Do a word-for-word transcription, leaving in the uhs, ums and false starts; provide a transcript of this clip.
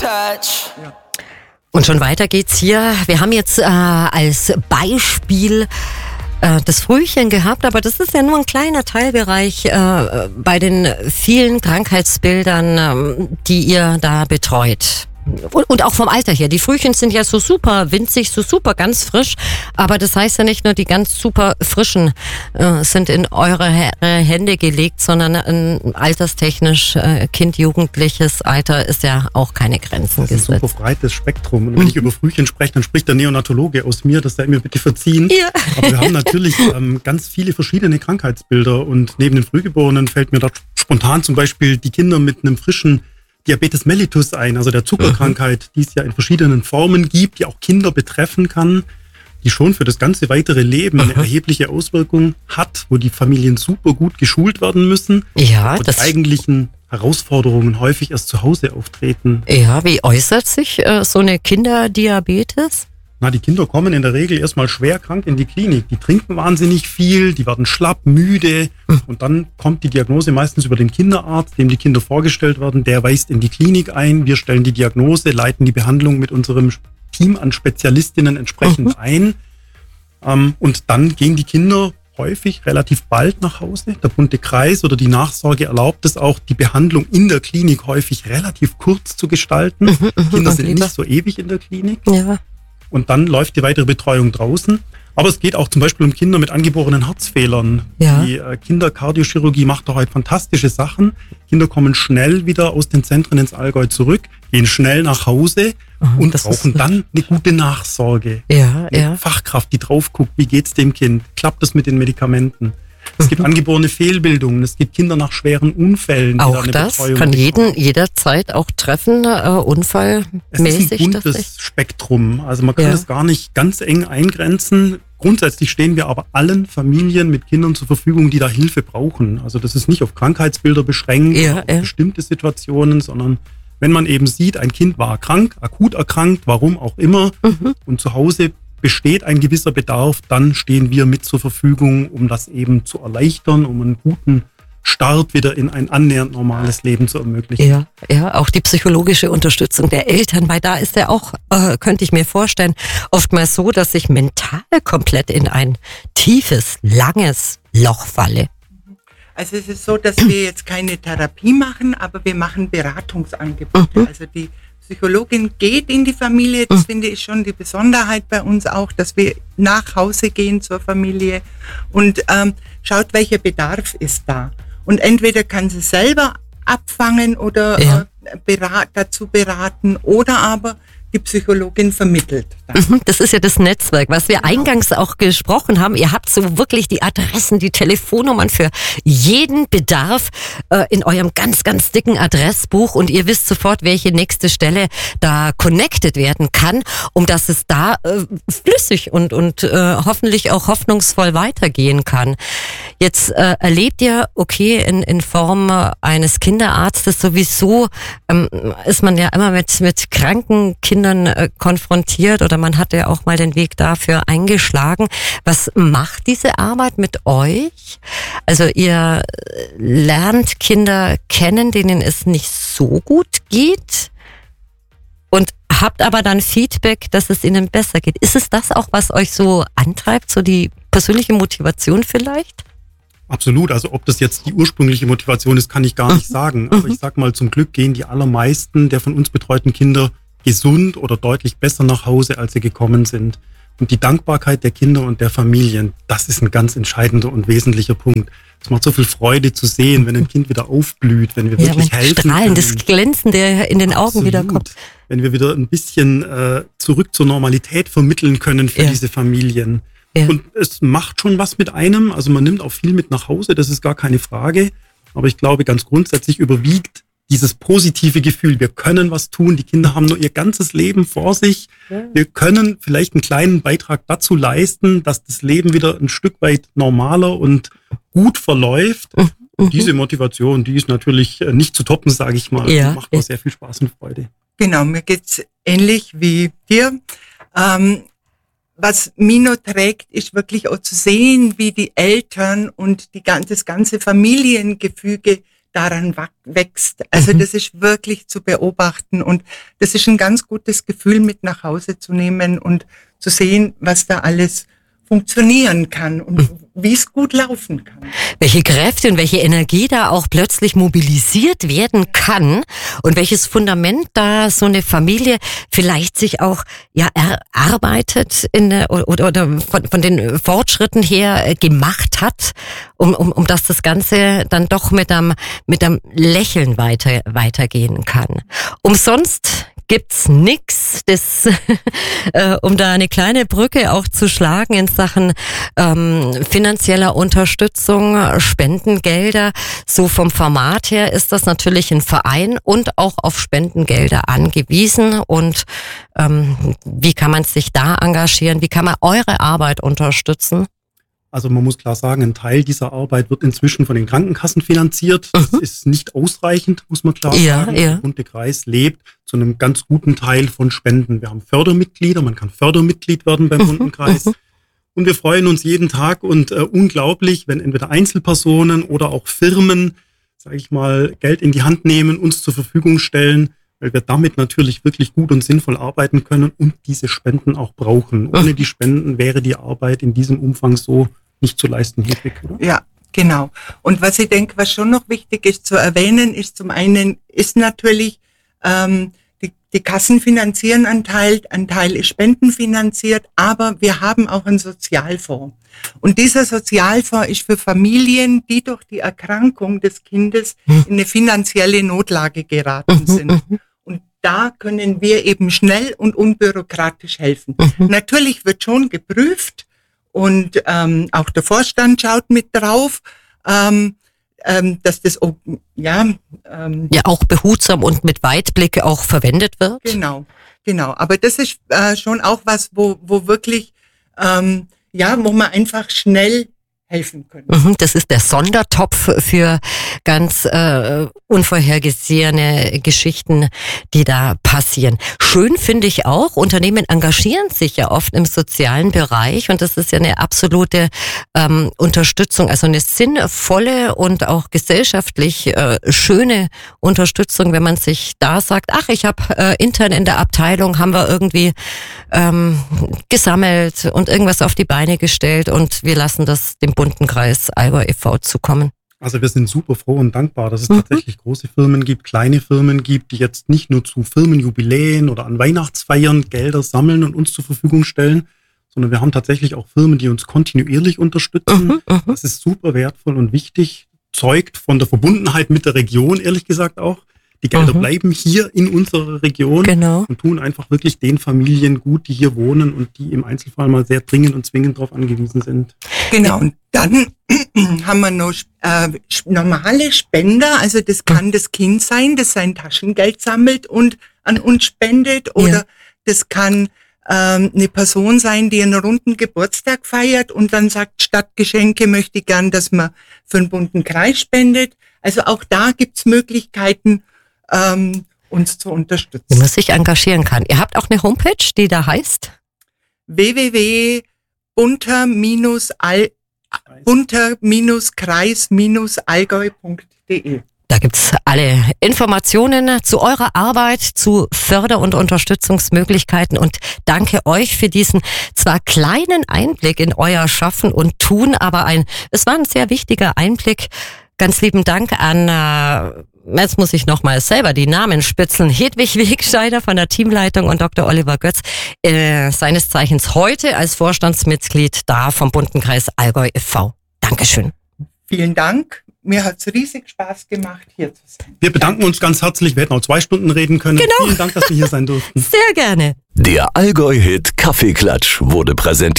touch. Und schon weiter geht's hier. Wir haben jetzt äh, als Beispiel äh, das Frühchen gehabt, aber das ist ja nur ein kleiner Teilbereich äh, bei den vielen Krankheitsbildern, äh, die ihr da betreut. Und, und auch vom Alter her. Die Frühchen sind ja so super winzig, so super ganz frisch. Aber das heißt ja nicht nur, die ganz super frischen äh, sind in eure H- Hände gelegt, sondern ein alterstechnisch äh, Kind, jugendliches Alter ist ja auch keine Grenzen Das ist ein gesetzt. super breites Spektrum. Und wenn ich über Frühchen spreche, dann spricht der Neonatologe aus mir, das sei mir bitte verziehen. Ja. Aber wir haben natürlich ähm, ganz viele verschiedene Krankheitsbilder. Und neben den Frühgeborenen fällt mir dort spontan zum Beispiel die Kinder mit einem frischen Diabetes mellitus ein, also der Zuckerkrankheit, die es ja in verschiedenen Formen gibt, die auch Kinder betreffen kann, die schon für das ganze weitere Leben eine erhebliche Auswirkung hat, wo die Familien super gut geschult werden müssen Ja, und das, die eigentlichen Herausforderungen häufig erst zu Hause auftreten. ja, wie äußert sich äh, so eine Kinderdiabetes? Na, die Kinder kommen in der Regel erstmal schwer krank in die Klinik. Die trinken wahnsinnig viel, die werden schlapp, müde. Und dann kommt die Diagnose meistens über den Kinderarzt, dem die Kinder vorgestellt werden. Der weist in die Klinik ein. Wir stellen die Diagnose, leiten die Behandlung mit unserem Team an Spezialistinnen entsprechend Mhm. ein. Ähm, und dann gehen die Kinder häufig relativ bald nach Hause. Der bunte Kreis oder die Nachsorge erlaubt es auch, die Behandlung in der Klinik häufig relativ kurz zu gestalten. Mhm, mhm, Kinder und sind lieber- nicht so ewig in der Klinik. Ja. Und dann läuft die weitere Betreuung draußen. Aber es geht auch zum Beispiel um Kinder mit angeborenen Herzfehlern. Ja. Die äh, Kinderkardiochirurgie macht da heute fantastische Sachen. Kinder kommen schnell wieder aus den Zentren ins Allgäu zurück, gehen schnell nach Hause Aha, und das brauchen ist- dann eine gute Nachsorge. Ja, Eine ja. Fachkraft, die drauf guckt, wie geht's dem Kind? Klappt es mit den Medikamenten? Es gibt angeborene Fehlbildungen. Es gibt Kinder nach schweren Unfällen. Die da Auch eine das Betreuung kann bekommen. jeden jederzeit auch treffen, äh, unfallmäßig. Es ist ein dass ich- buntes Spektrum. Also man kann Ja. es gar nicht ganz eng eingrenzen. Grundsätzlich stehen wir aber allen Familien mit Kindern zur Verfügung, die da Hilfe brauchen. Also das ist nicht auf Krankheitsbilder beschränkt, Ja, oder auf ja. bestimmte Situationen, sondern wenn man eben sieht, ein Kind war krank, akut erkrankt, warum auch immer, Mhm. und zu Hause besteht ein gewisser Bedarf, dann stehen wir mit zur Verfügung, um das eben zu erleichtern, um einen guten Start wieder in ein annähernd normales Leben zu ermöglichen. Ja, ja, auch die psychologische Unterstützung der Eltern, weil da ist ja auch, äh, könnte ich mir vorstellen, oftmals so, dass ich mental komplett in ein tiefes, langes Loch falle. Also es ist so, dass wir jetzt keine Therapie machen, aber wir machen Beratungsangebote. Mhm. Also die Psychologin geht in die Familie, das Mhm. finde ich schon die Besonderheit bei uns auch, dass wir nach Hause gehen zur Familie und ähm, schaut, welcher Bedarf ist da. Und entweder kann sie selber abfangen oder Ja. äh, berat, dazu beraten oder aber die Psychologin vermittelt. dann. Mhm, das ist ja das Netzwerk, was wir eingangs auch gesprochen haben. Ihr habt so wirklich die Adressen, die Telefonnummern für jeden Bedarf äh, in eurem ganz, ganz dicken Adressbuch und ihr wisst sofort, welche nächste Stelle da connected werden kann, um dass es da äh, flüssig und, und äh, hoffentlich auch hoffnungsvoll weitergehen kann. Jetzt äh, erlebt ihr, okay, in, in Form äh, eines Kinderarztes sowieso ähm, ist man ja immer mit, mit kranken Kindern äh, konfrontiert oder man hat ja auch mal den Weg dafür eingeschlagen. Was macht diese Arbeit mit euch? Also ihr äh, lernt Kinder kennen, denen es nicht so gut geht und habt aber dann Feedback, dass es ihnen besser geht. Ist es das auch, was euch so antreibt, so die persönliche Motivation vielleicht? Absolut. Also ob das jetzt die ursprüngliche Motivation ist, kann ich gar nicht sagen. Aber ich sag mal, zum Glück gehen die allermeisten der von uns betreuten Kinder gesund oder deutlich besser nach Hause, als sie gekommen sind. Und die Dankbarkeit der Kinder und der Familien, das ist ein ganz entscheidender und wesentlicher Punkt. Es macht so viel Freude zu sehen, wenn ein Kind wieder aufblüht, wenn wir Ja, wirklich wenn helfen Strahlen, können. das Glänzen, der in den Augen Absolut. wiederkommt. Wenn wir wieder ein bisschen äh, zurück zur Normalität vermitteln können für Ja. diese Familien. Ja. Und es macht schon was mit einem. Also man nimmt auch viel mit nach Hause, das ist gar keine Frage. Aber ich glaube, ganz grundsätzlich überwiegt dieses positive Gefühl, wir können was tun, die Kinder haben nur ihr ganzes Leben vor sich. Wir können vielleicht einen kleinen Beitrag dazu leisten, dass das Leben wieder ein Stück weit normaler und gut verläuft. Und diese Motivation, die ist natürlich äh, nicht zu toppen, sage ich mal. Ja. Die macht auch sehr viel Spaß und Freude. Genau, mir geht's ähnlich wie dir. Ähm, was Mino trägt, ist wirklich auch zu sehen, wie die Eltern und die, gan- das ganze Familiengefüge daran wächst. Also mhm. das ist wirklich zu beobachten und das ist ein ganz gutes Gefühl mit nach Hause zu nehmen und zu sehen, was da alles funktionieren kann und wie es gut laufen kann. Welche Kräfte und welche Energie da auch plötzlich mobilisiert werden kann und welches Fundament da so eine Familie vielleicht sich auch ja erarbeitet in oder, oder von, von den Fortschritten her gemacht hat, um, um, um dass das Ganze dann doch mit einem mit einem Lächeln weiter weitergehen kann. Umsonst gibt's nix, das, äh, um da eine kleine Brücke auch zu schlagen in Sachen ähm, finanzieller Unterstützung, Spendengelder. So vom Format her ist das natürlich ein Verein und auch auf Spendengelder angewiesen. Und ähm, wie kann man sich da engagieren? Wie kann man eure Arbeit unterstützen? Also man muss klar sagen, ein Teil dieser Arbeit wird inzwischen von den Krankenkassen finanziert. Das mhm. ist nicht ausreichend, muss man klar ja, sagen. Ja. Der Bunte Kreis lebt zu einem ganz guten Teil von Spenden. Wir haben Fördermitglieder, man kann Fördermitglied werden beim mhm. Bunten Kreis. Mhm. Und wir freuen uns jeden Tag und äh, unglaublich, wenn entweder Einzelpersonen oder auch Firmen, sage ich mal, Geld in die Hand nehmen, uns zur Verfügung stellen, weil wir damit natürlich wirklich gut und sinnvoll arbeiten können und diese Spenden auch brauchen. Ohne die Spenden wäre die Arbeit in diesem Umfang so nicht zu leisten, Hedwig, oder? Ja, genau. Und was ich denke, was schon noch wichtig ist zu erwähnen, ist zum einen, ist natürlich, ähm, die, die Kassen finanzieren einen Teil, ein Teil ist spendenfinanziert, aber wir haben auch einen Sozialfonds. Und dieser Sozialfonds ist für Familien, die durch die Erkrankung des Kindes in eine finanzielle Notlage geraten sind. Und da können wir eben schnell und unbürokratisch helfen. Natürlich wird schon geprüft, und ähm, auch der Vorstand schaut mit drauf, ähm, ähm, dass das ja ähm, ja auch behutsam und mit Weitblick auch verwendet wird. Genau, genau. Aber das ist äh, schon auch was, wo wo wirklich ähm, ja, wo man einfach schnell helfen können. Das ist der Sondertopf für ganz äh, unvorhergesehene Geschichten, die da passieren. Schön finde ich auch, Unternehmen engagieren sich ja oft im sozialen Bereich und das ist ja eine absolute ähm, Unterstützung, also eine sinnvolle und auch gesellschaftlich äh, schöne Unterstützung, wenn man sich da sagt, ach, ich habe äh, intern in der Abteilung, haben wir irgendwie ähm, gesammelt und irgendwas auf die Beine gestellt und wir lassen das dem Bunten Kreis Allgäu e V zukommen. Also wir sind super froh und dankbar, dass es mhm. tatsächlich große Firmen gibt, kleine Firmen gibt, die jetzt nicht nur zu Firmenjubiläen oder an Weihnachtsfeiern Gelder sammeln und uns zur Verfügung stellen, sondern wir haben tatsächlich auch Firmen, die uns kontinuierlich unterstützen. Mhm, mhm. Das ist super wertvoll und wichtig, zeugt von der Verbundenheit mit der Region, ehrlich gesagt auch. Die Gelder mhm. bleiben hier in unserer Region genau. und tun einfach wirklich den Familien gut, die hier wohnen und die im Einzelfall mal sehr dringend und zwingend darauf angewiesen sind. Genau, und dann haben wir noch äh, normale Spender, also das kann das Kind sein, das sein Taschengeld sammelt und an uns spendet, oder ja. das kann ähm, eine Person sein, die einen runden Geburtstag feiert und dann sagt, statt Geschenke möchte ich gern, dass man für den Bunten Kreis spendet. Also auch da gibt's Möglichkeiten, ähm, uns zu unterstützen. Wie man sich engagieren kann. Ihr habt auch eine Homepage, die da heißt? w w w punkt bunter kreis allgäu punkt d e. Da gibt's alle Informationen zu eurer Arbeit, zu Förder- und Unterstützungsmöglichkeiten und danke euch für diesen zwar kleinen Einblick in euer Schaffen und Tun, aber ein, es war ein sehr wichtiger Einblick. Ganz lieben Dank an, äh, jetzt muss ich nochmal selber die Namen spitzeln, Hedwig Wegscheider von der Teamleitung und Doktor Oliver Götz, äh, seines Zeichens heute als Vorstandsmitglied da vom Bunten Kreis Allgäu e V. Dankeschön. Vielen Dank. Mir hat's riesig Spaß gemacht, hier zu sein. Wir bedanken uns ganz herzlich. Wir hätten auch zwei Stunden reden können. Genau. Vielen Dank, dass wir hier sein durften. Sehr gerne. Der Allgäu-Hit Kaffeeklatsch wurde präsentiert